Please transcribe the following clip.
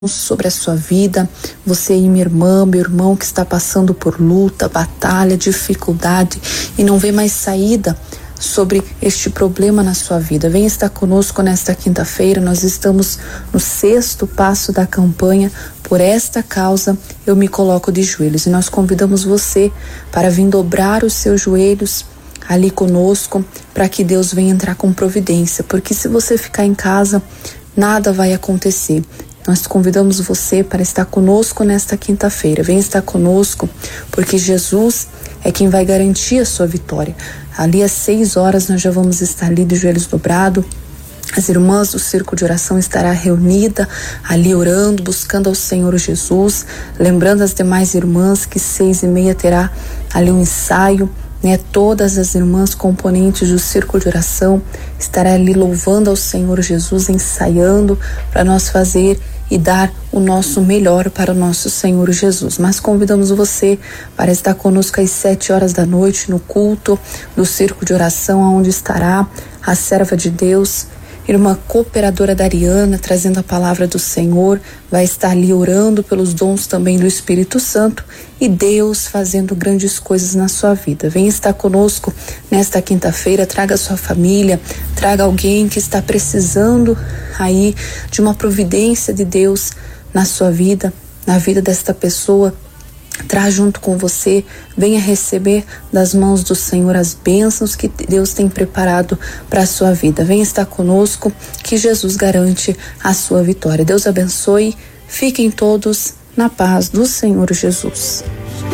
sobre a sua vida, você aí, minha irmã, meu irmão que está passando por luta, batalha, dificuldade e não vê mais saída sobre este problema na sua vida. Venha estar conosco nesta quinta-feira. Nós estamos no 6º passo da campanha Por Esta Causa Eu Me Coloco de Joelhos, e nós convidamos você para vir dobrar os seus joelhos ali conosco, para que Deus venha entrar com providência, porque se você ficar em casa, nada vai acontecer. Nós convidamos você para estar conosco nesta quinta-feira. Venha estar conosco, porque Jesus é quem vai garantir a sua vitória. Ali às 6 horas nós já vamos estar ali de joelhos dobrados. As irmãs do Círculo de Oração estará reunida ali orando, buscando ao Senhor Jesus. Lembrando as demais irmãs que 6h30 terá ali um ensaio, né? Todas as irmãs componentes do Círculo de Oração estarão ali louvando ao Senhor Jesus, ensaiando para nós fazer e dar o nosso melhor para o nosso Senhor Jesus. Mas convidamos você para estar conosco às 7 horas da noite no culto do Círculo de Oração, onde estará a serva de Deus, irmã cooperadora Dariana, trazendo a palavra do Senhor, vai estar ali orando pelos dons também do Espírito Santo e Deus fazendo grandes coisas na sua vida. Venha estar conosco nesta quinta-feira, traga a sua família, traga alguém que está precisando aí de uma providência de Deus na sua vida, na vida desta pessoa. Traz junto com você, venha receber das mãos do Senhor as bênçãos que Deus tem preparado para a sua vida. Venha estar conosco, que Jesus garante a sua vitória. Deus abençoe, fiquem todos na paz do Senhor Jesus.